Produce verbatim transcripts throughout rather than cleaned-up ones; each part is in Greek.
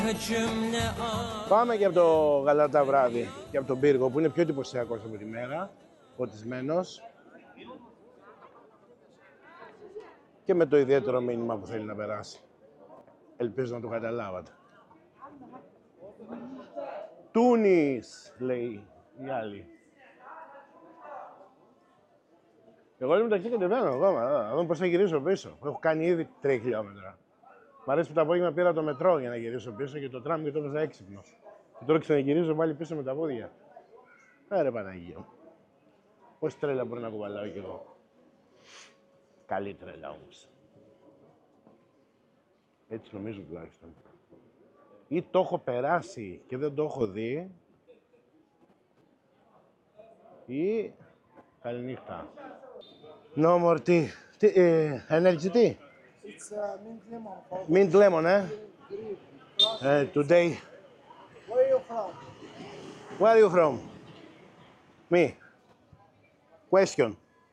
Πάμε και από το Γαλάτα βράδυ και από τον Πύργο που είναι πιο εντυπωσιακός από τη μέρα, φωτισμένος και με το ιδιαίτερο μήνυμα που θέλει να περάσει. Ελπίζω να το καταλάβατε. Τούνις, λέει η άλλη. Εγώ είμαι μεταξύ κατεβαίνω ακόμα, να δω πώς θα γυρίσω πίσω. Έχω κάνει ήδη τρία χιλιόμετρα. Μ' αρέσει που το απόγευμα πήρα το μετρό για να γυρίσω πίσω και το τραμ και το έπαιζα έξυπνος. Και τώρα ξαναγυρίζω πάλι πίσω με τα πόδια. Άρε Παναγία μου. Πόση τρέλα μπορεί να κουβαλάω κι εγώ. Καλή τρέλα όμως. Έτσι νομίζω τουλάχιστον. Ή το έχω περάσει και δεν το έχω δει, ή καληνύχτα. No more tea. Tea uh, energy tea? It's uh, mint lemon. powder. Mint lemon, eh? Uh, today. Where are you from? Where are you from? Me. Question.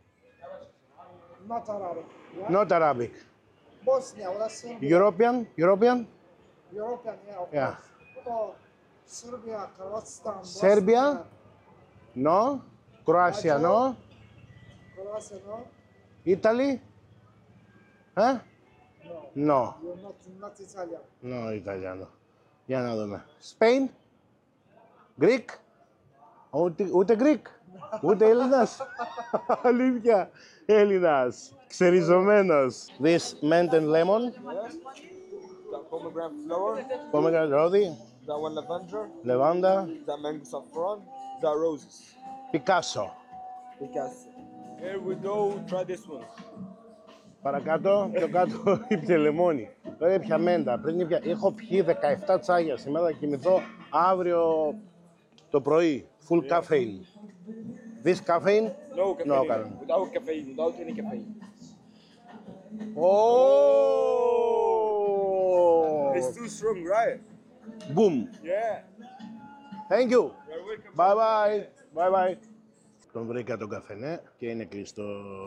Not Arabic. Yeah? Not Arabic. Bosnia or Serbia. European? European? European, yeah, of Yeah. course. Oh, Serbia, Kazakhstan, Serbia? Bosnia, No. Croatia, no. Croatia, no? Italy? Huh? No. No. You're not, not Italian. No, Italiano. Για να δούμε. Spain? Greek? Ούτε, ούτε Greek. Ούτε Έλληνας. Αλήθεια. Έλληνας. Ξεριζωμένος. This mint and lemon. That pomegranate flower, Pomegranate ρόδι. that one lavender, Λεβάντα. that mango saffron, that roses. Picasso. Picasso. Here we go, try this one. Παρακάτω, πιο κάτω ήπια λεμόνι. Τώρα ήπια μέντα. Πριν ήπια... Έχω πιει δεκαεπτά τσάγια σήμερα, θα κοιμηθώ αύριο το πρωί. Full caffeine. This caffeine? No caffeine. No, Karen. Without caffeine, without any caffeine. Oh! It's too strong, right? Boom! Yeah. Thank you! You're welcome. Bye bye! Bye bye! Τον βρήκα τον καφενέ και είναι κλειστό.